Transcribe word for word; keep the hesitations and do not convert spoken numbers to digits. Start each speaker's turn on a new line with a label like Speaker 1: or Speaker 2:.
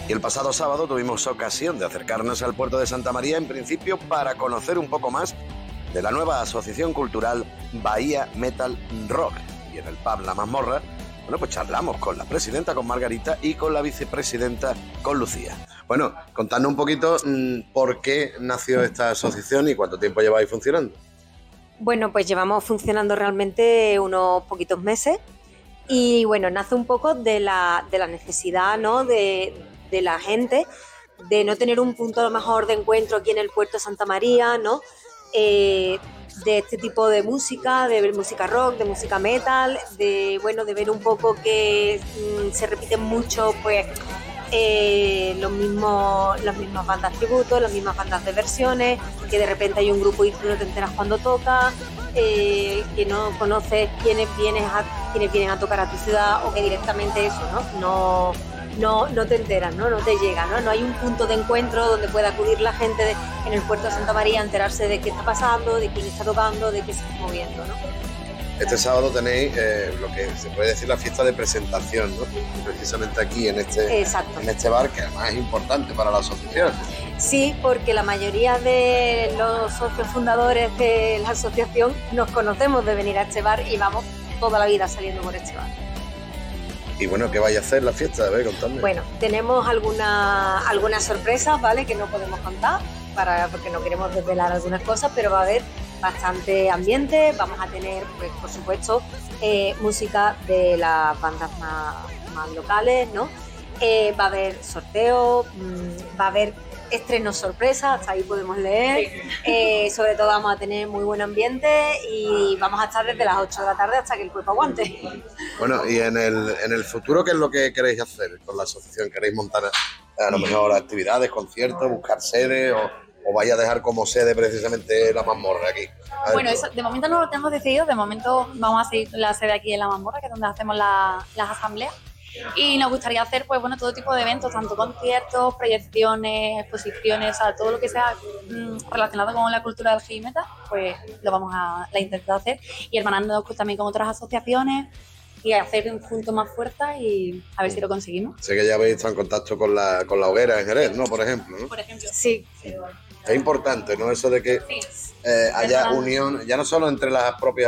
Speaker 1: Y el pasado sábado tuvimos ocasión de acercarnos al puerto de Santa María, en principio para conocer un poco más de la nueva asociación cultural Bahía Metal Rock. Y en el pub La Mazmorra, bueno, pues charlamos con la presidenta, con Margarita, y con la vicepresidenta, con Lucía. Bueno, contadnos un poquito mmm, por qué nació esta asociación y cuánto tiempo lleváis funcionando.
Speaker 2: Bueno, pues llevamos funcionando realmente unos poquitos meses y bueno, nace un poco de la, de la necesidad, ¿no?, de, de la gente de no tener un punto a lo mejor de encuentro aquí en el puerto de Santa María, ¿no?, eh, de este tipo de música, de ver música rock, de música metal, de bueno, de ver un poco que mmm, se repiten mucho, pues Eh, los mismos, las mismas bandas tributo, las mismas bandas de versiones, que de repente hay un grupo y tú no te enteras cuando toca, eh, que no conoces quiénes vienen, a, quiénes vienen a tocar a tu ciudad, o que directamente eso, ¿no? No, no, no te enteras, ¿no? No te llega, ¿no? No hay un punto de encuentro donde pueda acudir la gente de, en el puerto de Santa María a enterarse de qué está pasando, de quién está tocando, de qué se está moviendo, ¿no?
Speaker 1: Este sábado tenéis eh, lo que se puede decir la fiesta de presentación, ¿no? Precisamente aquí en este, en este bar, que además es importante para la asociación.
Speaker 2: Sí, porque la mayoría de los socios fundadores de la asociación nos conocemos de venir a este bar y vamos toda la vida saliendo por este bar.
Speaker 1: Y bueno, ¿qué vais a hacer la fiesta? A ver, contadme.
Speaker 2: Bueno, tenemos algunas alguna sorpresas, ¿vale?, que no podemos contar para, porque no queremos desvelar algunas cosas, pero va a haber bastante ambiente. Vamos a tener, pues, por supuesto, eh, música de las bandas más, más locales, ¿no? Eh, va a haber sorteos, mmm, va a haber estrenos sorpresas, hasta ahí podemos leer. Eh, sobre todo vamos a tener muy buen ambiente y vamos a estar desde las ocho de la tarde hasta que el cuerpo aguante.
Speaker 1: Bueno, y en el, en el futuro, ¿qué es lo que queréis hacer con la asociación? ¿Queréis montar a lo mejor actividades, conciertos, buscar sedes o, o vais a dejar como sede precisamente La Mazmorra aquí?
Speaker 3: Bueno, eso, de momento no lo tenemos decidido. De momento vamos a seguir la sede aquí en La Mazmorra, que es donde hacemos la, las asambleas. Y nos gustaría hacer, pues bueno, todo tipo de eventos, tanto conciertos, proyecciones, exposiciones, o sea, todo lo que sea mmm, relacionado con la cultura del heavy metal, pues lo vamos a la intentar hacer, y hermanándonos pues, también con otras asociaciones y hacer un punto más fuerte y a ver si lo conseguimos.
Speaker 1: Sé que ya habéis estado en contacto con la, con la hoguera en Jerez, ¿no? Por ejemplo, ¿no?
Speaker 3: Por ejemplo.
Speaker 2: Sí.
Speaker 3: sí.
Speaker 1: Es importante, ¿no? Eso de que
Speaker 3: sí.
Speaker 1: eh, haya unión, ya no solo entre las propias